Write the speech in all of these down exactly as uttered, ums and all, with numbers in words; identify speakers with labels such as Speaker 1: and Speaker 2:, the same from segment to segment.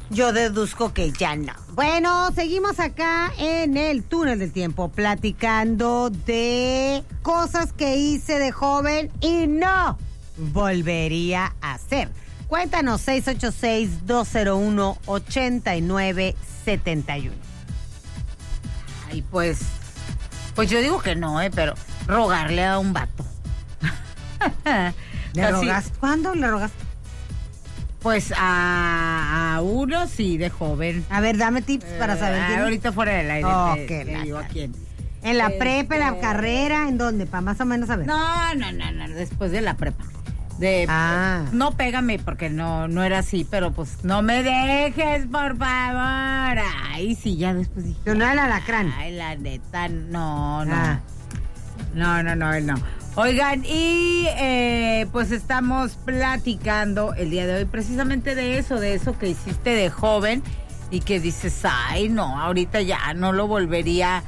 Speaker 1: Yo deduzco que ya no. Bueno, seguimos acá en el túnel del tiempo platicando de cosas que hice de joven y no volvería a hacer. Cuéntanos, seis ocho seis, dos cero uno, ocho nueve siete uno.
Speaker 2: Ay, pues, pues yo digo que no, eh, pero rogarle a un vato.
Speaker 1: ¿Le
Speaker 2: Así,
Speaker 1: rogaste? ¿Cuándo le rogaste?
Speaker 2: Pues a, a uno sí, de joven.
Speaker 1: A ver, dame tips eh, para saber.
Speaker 2: Ah, ahorita fuera del aire.
Speaker 1: Oh,
Speaker 2: te,
Speaker 1: qué
Speaker 2: te digo a quién.
Speaker 1: ¿En la
Speaker 2: este...
Speaker 1: prepa, en la carrera? ¿En dónde? Para más o menos saber.
Speaker 2: No, no, no, no, después de la prepa. De,
Speaker 1: ah.
Speaker 2: No pégame porque no, no era así, pero pues no me dejes, por favor. Ay, sí, ya después dije.
Speaker 1: Pero no era el alacrán.
Speaker 2: Ay, la neta, no, no.
Speaker 1: Ah.
Speaker 2: No, no, no, él no. Oigan, y eh, pues estamos platicando el día de hoy precisamente de eso, de eso que hiciste de joven y que dices, ay, no, ahorita ya no lo volvería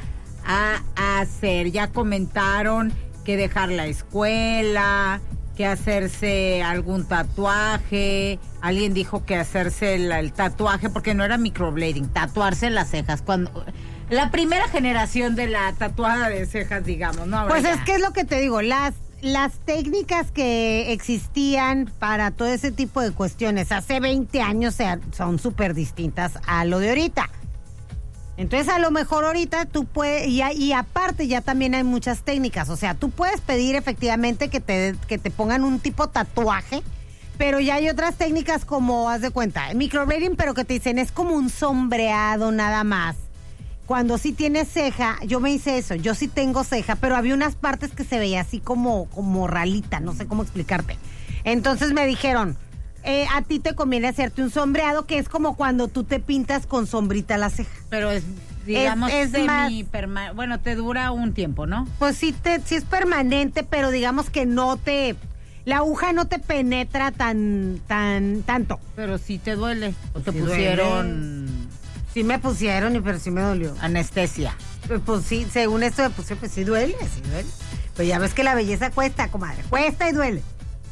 Speaker 2: a hacer. Ya comentaron que dejar la escuela, que hacerse algún tatuaje. Alguien dijo que hacerse el, el tatuaje, porque no era microblading, tatuarse las cejas. Cuando la primera generación de la tatuada de cejas, digamos, ¿no? Ahora
Speaker 1: pues
Speaker 2: ya.
Speaker 1: Es que es lo que te digo, las, las técnicas que existían para todo ese tipo de cuestiones hace veinte años son súper distintas a lo de ahorita. Entonces, a lo mejor ahorita tú puedes, y, y aparte ya también hay muchas técnicas, o sea, tú puedes pedir efectivamente que te, que te pongan un tipo tatuaje, pero ya hay otras técnicas como, haz de cuenta, microblading, pero que te dicen es como un sombreado nada más. Cuando sí tienes ceja, yo me hice eso, yo sí tengo ceja, pero había unas partes que se veía así como, como ralita, no sé cómo explicarte. Entonces me dijeron, eh, a ti te conviene hacerte un sombreado, que es como cuando tú te pintas con sombrita la ceja.
Speaker 2: Pero es, digamos,
Speaker 1: es, es
Speaker 2: semi perma- bueno, te dura un tiempo, ¿no?
Speaker 1: Pues sí, te, sí es permanente, pero digamos que no te, la aguja no te penetra tan, tan, tanto.
Speaker 2: Pero sí te duele. O te
Speaker 1: Sí
Speaker 2: pusieron...
Speaker 1: duele. Sí me pusieron, y pero sí me dolió.
Speaker 2: Anestesia.
Speaker 1: Pues, pues sí, según esto me pusieron, pues sí duele, sí duele. Pero ya ves que la belleza cuesta, comadre, cuesta y duele.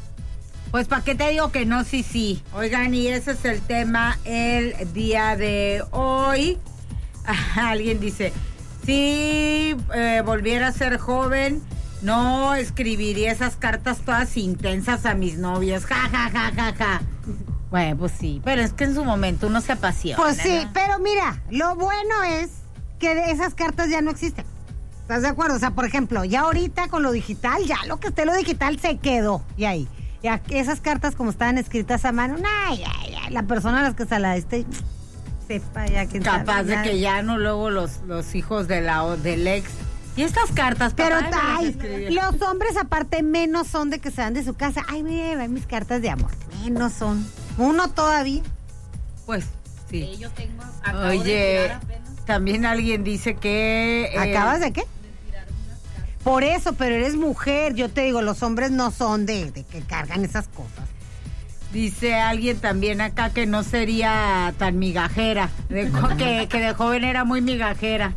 Speaker 2: Pues, ¿para qué te digo que no? Sí, sí. Oigan, y ese es el tema el día de hoy. Alguien dice, si eh, volviera a ser joven, no escribiría esas cartas todas intensas a mis novios. Ja, ja, ja, ja, ja. Bueno, pues sí, pero es que en su momento uno se apasiona.
Speaker 1: Pues sí,
Speaker 2: ¿no?
Speaker 1: pero mira, lo bueno es que esas cartas ya no existen. ¿Estás de acuerdo? O sea, por ejemplo, ya ahorita con lo digital, ya lo que esté lo digital se quedó. Y ahí, ya esas cartas como estaban escritas a mano, nah, ya, ya, la persona a las que se la este sepa ya que
Speaker 2: capaz de que ya no luego los, los hijos de la del ex. Y estas cartas,
Speaker 1: pero
Speaker 2: papá,
Speaker 1: ay, los hombres aparte menos son de que se van de su casa. Ay, mira, mis cartas de amor. Menos son. Uno todavía.
Speaker 2: Pues sí.
Speaker 3: Sí, yo tengo.
Speaker 2: Oye, también alguien dice que
Speaker 1: eh, ¿acabas de qué? Por eso, pero eres mujer. Yo te digo, los hombres no son de, de que cargan esas cosas.
Speaker 2: Dice alguien también acá que no sería tan migajera, de, que, que de joven era muy migajera.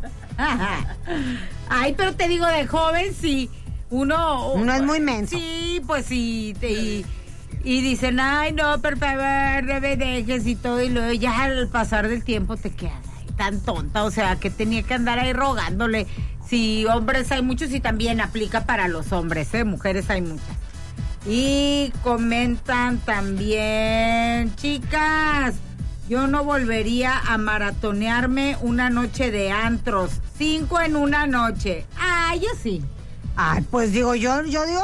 Speaker 2: Ay, pero te digo, de joven sí, uno...
Speaker 1: Uno es muy menso.
Speaker 2: Sí, pues sí, te, y, y dicen, ay, no, por favor, no me dejes y todo, y luego ya al pasar del tiempo te quedas ahí tan tonta, o sea, que tenía que andar ahí rogándole. Sí, hombres hay muchos y también aplica para los hombres, ¿eh? Mujeres hay muchas. Y comentan también, chicas, yo no volvería a maratonearme una noche de antros, cinco en una noche. Ah, yo sí.
Speaker 1: Ay, pues digo, yo, yo digo